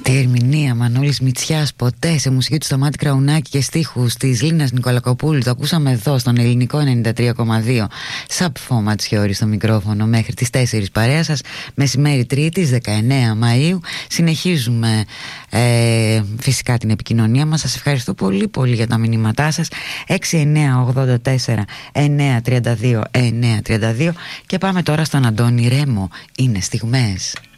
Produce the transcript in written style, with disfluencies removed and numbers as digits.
Τι ερμηνεία Μανώλης Μητσιάς, ποτέ, σε μουσική του Σταμάτη Κραουνάκη και στίχους της Λίνας Νικολακοπούλου. Το ακούσαμε εδώ στον ελληνικό 93,2. Σαπφό Ματσιόρι στο μικρόφωνο μέχρι τις 4 παρέα σας. Μεσημέρι Τρίτης 19 Μαΐου. Συνεχίζουμε φυσικά την επικοινωνία μας. Σας ευχαριστώ πολύ πολύ για τα μηνύματά σας. 6984 932 932. Και πάμε τώρα στον Αντώνη Ρέμο. Είναι στιγμές.